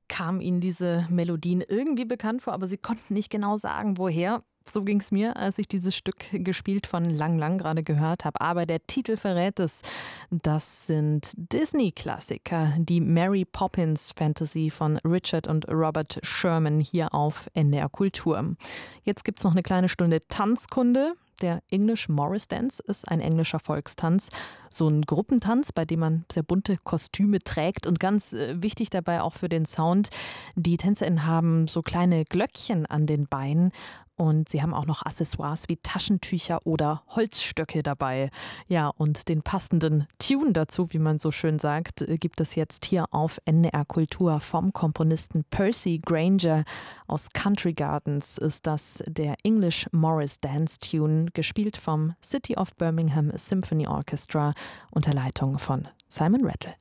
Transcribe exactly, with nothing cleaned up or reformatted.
kamen ihnen diese Melodien irgendwie bekannt vor, aber sie konnten nicht genau sagen, woher. So ging es mir, als ich dieses Stück gespielt von Lang Lang gerade gehört habe. Aber der Titel verrät es. Das sind Disney-Klassiker, die Mary Poppins Fantasy von Richard und Robert Sherman hier auf N D R Kultur. Jetzt gibt es noch eine kleine Stunde Tanzkunde. Der English Morris Dance ist ein englischer Volkstanz. So ein Gruppentanz, bei dem man sehr bunte Kostüme trägt. Und ganz äh, wichtig dabei auch für den Sound, die TänzerInnen haben so kleine Glöckchen an den Beinen. Und sie haben auch noch Accessoires wie Taschentücher oder Holzstöcke dabei. Ja, und den passenden Tune dazu, wie man so schön sagt, gibt es jetzt hier auf N D R Kultur vom Komponisten Percy Granger. Aus Country Gardens ist das der English Morris Dance Tune, gespielt vom City of Birmingham Symphony Orchestra unter Leitung von Simon Rattle.